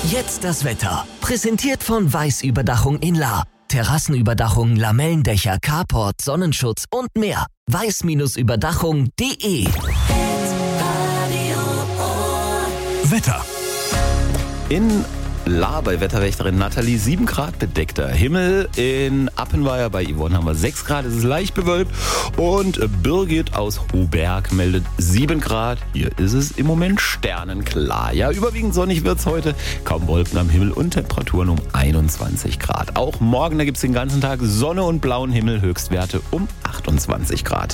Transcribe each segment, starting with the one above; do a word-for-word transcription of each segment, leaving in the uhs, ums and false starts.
Jetzt das Wetter. Präsentiert von Weiß Überdachung in Lahr. Terrassenüberdachung, Lamellendächer, Carport, Sonnenschutz und mehr. weiß Überdachung punkt de. Wetter. In Lahr bei Wetterwächterin Nathalie sieben Grad bedeckter Himmel. In Appenweier bei Yvonne haben wir sechs Grad, es ist leicht bewölkt. Und Birgit aus Hoberg meldet sieben Grad. Hier ist es im Moment sternenklar. Ja, überwiegend sonnig wird es heute. Kaum Wolken am Himmel und Temperaturen um einundzwanzig Grad. Auch morgen, da gibt es den ganzen Tag Sonne und blauen Himmel, Höchstwerte um achtundzwanzig Grad.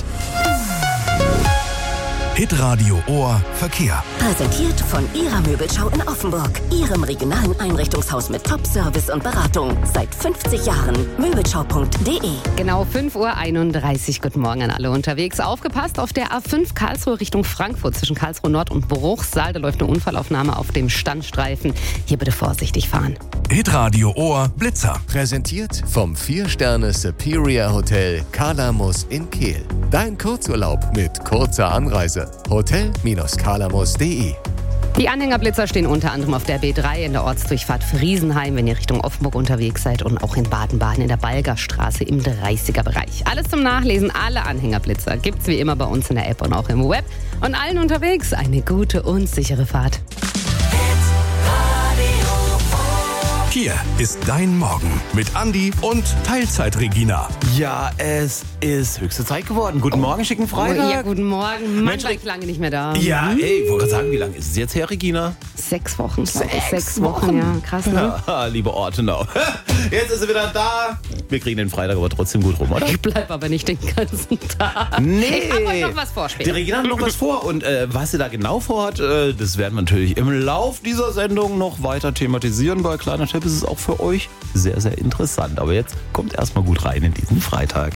Hitradio Ohr Verkehr. Präsentiert von Ihrer Möbelschau in Offenburg. Ihrem regionalen Einrichtungshaus mit Top-Service und Beratung. Seit fünfzig Jahren. Möbelschau punkt de. Genau fünf Uhr einunddreißig. Guten Morgen an alle unterwegs. Aufgepasst, auf der A fünf Karlsruhe Richtung Frankfurt zwischen Karlsruhe Nord und Bruchsal. Da läuft eine Unfallaufnahme auf dem Standstreifen. Hier bitte vorsichtig fahren. Hitradio Ohr Blitzer. Präsentiert vom vier Sterne Superior Hotel Kalamus in Kehl. Dein Kurzurlaub mit kurzer Anreise. hotel Kalamus punkt de. Die Anhängerblitzer stehen unter anderem auf der B drei in der Ortsdurchfahrt Friesenheim, wenn ihr Richtung Offenburg unterwegs seid, und auch in Baden-Baden in der Balgerstraße im dreißiger Bereich. Alles zum Nachlesen, alle Anhängerblitzer gibt's wie immer bei uns in der App und auch im Web. Und allen unterwegs eine gute und sichere Fahrt. Hier ist dein Morgen mit Andi und Teilzeit-Regina. Ja, es ist höchste Zeit geworden. Guten Morgen, schicken Freitag. Ja, guten Morgen. Mann, Mensch, war ich lange nicht mehr da. Ja, ey, ich wollte gerade sagen, wie lange ist es jetzt her, Regina? Sechs Wochen. glaub ich. Sechs Sechs Wochen, ja. Krass, ne? Ja, liebe Ortenau. Jetzt ist sie wieder da. Wir kriegen den Freitag aber trotzdem gut rum, oder? Ich bleib aber nicht den ganzen Tag. Nee. Ich hab euch noch was vor später. Die Regina hat noch was vor. Und äh, was sie da genau vorhat, äh, das werden wir natürlich im Lauf dieser Sendung noch weiter thematisieren. Bei Kleiner Tipp ist es auch für euch sehr, sehr interessant. Aber jetzt kommt erstmal gut rein in diesen Freitag.